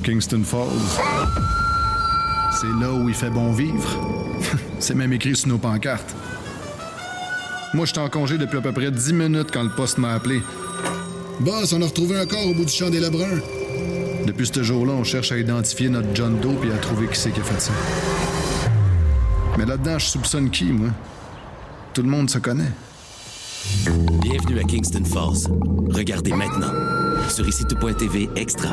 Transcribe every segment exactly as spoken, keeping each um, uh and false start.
Kingston Falls. C'est là où il fait bon vivre. C'est même écrit sur nos pancartes. Moi, j'étais en congé depuis à peu près dix minutes quand le poste m'a appelé. Boss, on a retrouvé un corps au bout du champ des Lebrun. Depuis ce jour-là, on cherche à identifier notre John Doe et à trouver qui c'est qui a fait ça. Mais là-dedans, je soupçonne qui, moi? Tout le monde se connaît. Bienvenue à Kingston Falls. Regardez maintenant sur ici tout point t v Extra.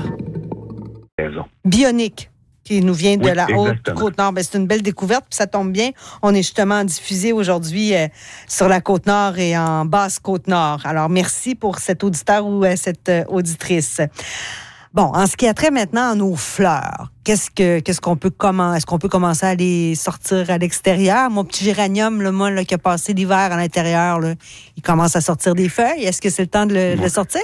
Bionic, qui nous vient de oui, la exactement. Haute-Côte-Nord. Ben, c'est une belle découverte, puis ça tombe bien. On est justement diffusé aujourd'hui euh, sur la Côte-Nord et en Basse-Côte-Nord. Alors, merci pour cet auditeur ou euh, cette euh, auditrice. Bon, en ce qui a trait maintenant à nos fleurs, qu'est-ce que qu'est-ce qu'on peut comment est-ce qu'on peut commencer à les sortir à l'extérieur? Mon petit géranium, là, moi, là, qui a passé l'hiver à l'intérieur, là, il commence à sortir des feuilles. Est-ce que c'est le temps de le, de le sortir?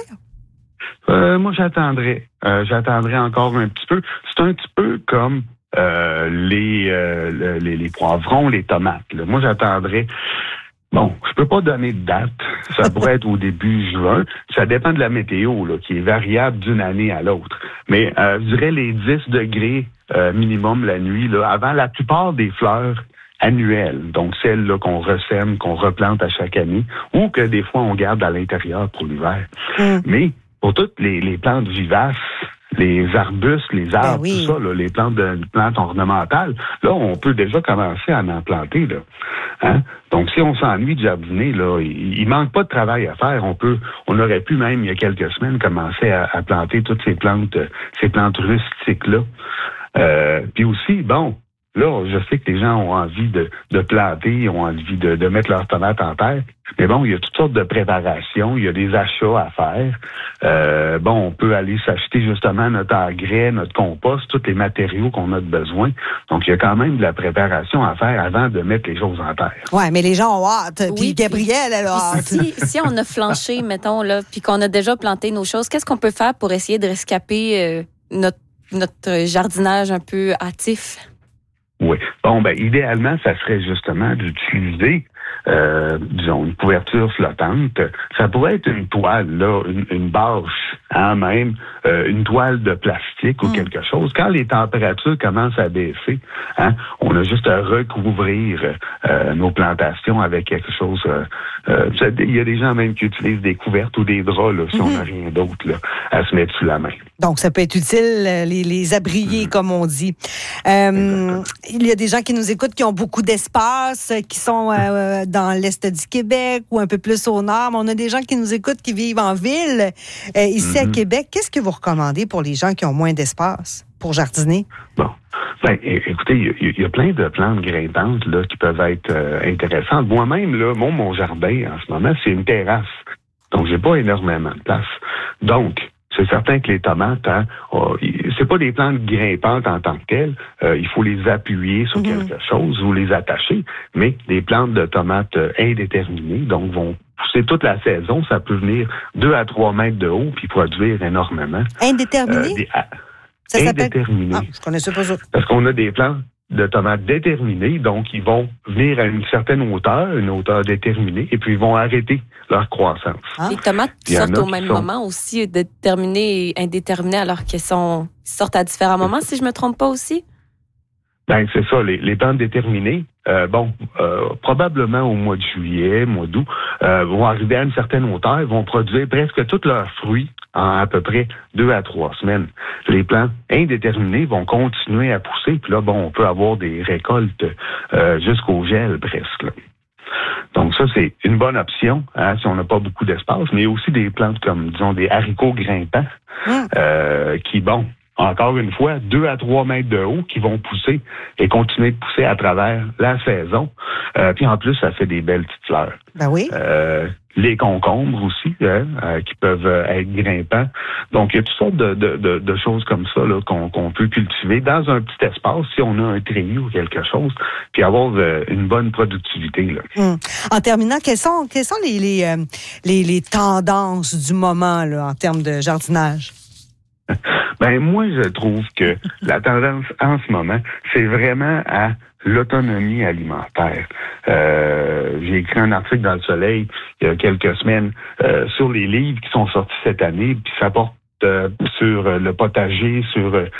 Euh, moi, j'attendrai. Euh, j'attendrai encore un petit peu. C'est un petit peu comme euh, les, euh, les les poivrons, les tomates. Là. Moi, j'attendrai. Bon, je peux pas donner de date. Ça pourrait être au début juin. Ça dépend de la météo, là, qui est variable d'une année à l'autre. Mais euh, je dirais les dix degrés euh, minimum la nuit, là, avant la plupart des fleurs annuelles, donc celles là, qu'on ressème, qu'on replante à chaque année, ou que des fois on garde à l'intérieur pour l'hiver. Mm. Mais pour toutes les, les plantes vivaces, les arbustes, les arbres, ben oui. tout ça, là, les plantes de les plantes ornementales, là, on peut déjà commencer à en planter, là. Hein? Donc, si on s'ennuie de jardiner, là, il, il manque pas de travail à faire. On peut, on aurait pu même, il y a quelques semaines, commencer à, à planter toutes ces plantes, ces plantes rustiques-là. Euh, puis aussi, bon, là, je sais que les gens ont envie de, de planter, ont envie de, de mettre leurs tomates en terre. Mais bon, il y a toutes sortes de préparations, il y a des achats à faire. Euh, bon, on peut aller s'acheter justement notre engrais, notre compost, tous les matériaux qu'on a de besoin. Donc, il y a quand même de la préparation à faire avant de mettre les choses en terre. Oui, mais les gens ont hâte. Oui, puis Gabrielle, elle a hâte. Si, si on a flanché, mettons, là, puis qu'on a déjà planté nos choses, qu'est-ce qu'on peut faire pour essayer de rescaper euh, notre, notre jardinage un peu hâtif? Oui. Bon, ben, idéalement, ça serait justement d'utiliser, euh, disons, une couverture flottante. Ça pourrait être une toile, là, une, une bâche, hein, même, euh, une toile de plastique ou mm. quelque chose. Quand les températures commencent à baisser, hein, on a juste à recouvrir euh, nos plantations avec quelque chose. Euh, euh, il y a des gens même qui utilisent des couvertes ou des draps, là, si mm-hmm. on n'a rien d'autre, là, à se mettre sous la main. Donc, ça peut être utile, les, les abrier, mm. comme on dit. Euh, il y a des gens qui nous écoutent qui ont beaucoup d'espace, qui sont euh, dans l'est du Québec ou un peu plus au nord. Mais on a des gens qui nous écoutent qui vivent en ville, euh, ici mm-hmm. à Québec. Qu'est-ce que vous recommandez pour les gens qui ont moins d'espace pour jardiner? Bon. Ben, écoutez, il y, y a plein de plantes grimpantes là, qui peuvent être euh, intéressantes. Moi-même, là, mon, mon jardin, en ce moment, c'est une terrasse. Donc, j'ai pas énormément de place. Donc, c'est certain que les tomates, hein, oh, c'est pas des plantes grimpantes en tant que telles. Euh, il faut les appuyer sur mm-hmm. quelque chose ou les attacher. Mais des plantes de tomates euh, indéterminées, donc vont pousser toute la saison. Ça peut venir deux à trois mètres de haut puis produire énormément. Indéterminées? Euh, des, ah, ça indéterminées. Ah, je connaissais pas ça. Parce qu'on a des plantes de tomates déterminées, donc ils vont venir à une certaine hauteur, une hauteur déterminée, et puis ils vont arrêter leur croissance. Ah. Les tomates sortent au même sont... moment aussi, déterminées et indéterminées, alors qu'elles sont sortent à différents moments, si je me trompe pas aussi? Ben c'est ça, les, les plantes déterminées, euh, bon, euh, probablement au mois de juillet, mois d'août, euh, vont arriver à une certaine hauteur, vont produire presque tous leurs fruits en à peu près deux à trois semaines. Les plantes indéterminées vont continuer à pousser, puis là, bon, on peut avoir des récoltes euh, jusqu'au gel presque. Là. Donc ça, c'est une bonne option hein, si on n'a pas beaucoup d'espace, mais il y a aussi des plantes comme, disons, des haricots grimpants mmh. euh, qui, bon, encore une fois, deux à trois mètres de haut qui vont pousser et continuer de pousser à travers la saison. Euh, puis en plus, ça fait des belles petites fleurs. Ben oui. Euh, les concombres aussi, hein, euh, qui peuvent être grimpants. Donc, il y a toutes sortes de, de, de, de choses comme ça là, qu'on, qu'on peut cultiver dans un petit espace, si on a un treillis ou quelque chose, puis avoir euh, une bonne productivité. Là. Hum. En terminant, quelles sont, quelles sont les, les, euh, les, les tendances du moment là, en termes de jardinage? Ben moi, je trouve que la tendance en ce moment, c'est vraiment à l'autonomie alimentaire. Euh, j'ai écrit un article dans Le Soleil il y a quelques semaines euh, sur les livres qui sont sortis cette année, puis ça porte euh, sur le potager, sur euh,